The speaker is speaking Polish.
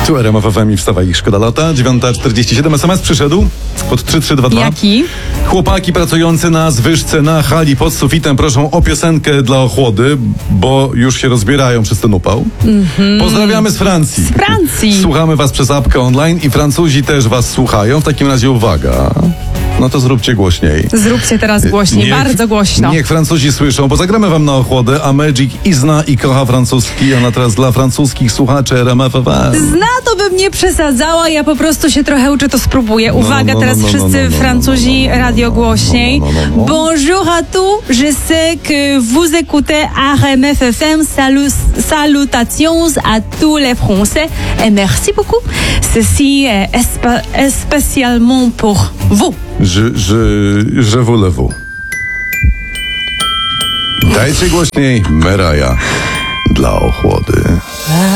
Tu RMF FM i wstawaj, szkoda lata. 9:47. SMS przyszedł pod 3322. Jaki? Chłopaki pracujący na zwyżce na hali pod sufitem proszą o piosenkę dla ochłody, bo już się rozbierają przez ten upał. Pozdrawiamy z Francji. Z Francji. Słuchamy was przez apkę online i Francuzi też was słuchają. W takim razie uwaga. No to zróbcie głośniej. Zróbcie teraz głośniej, bardzo głośno. Niech Francuzi słyszą, bo zagramy wam na ochłodę, a Magic i zna i kocha francuski. Ona teraz dla francuskich słuchaczy RMF FM. Zna, to bym nie przesadzała, ja po prostu się trochę uczę, to spróbuję. Uwaga, teraz wszyscy Francuzi, radio głośniej. Bonjour à tous, je sais que vous écoutez RMF FM, salutations à tous les Français et merci beaucoup. Ceci est spécialement pour vous. Je voulez-vous. Dajcie głośniej, Meraja dla ochłody.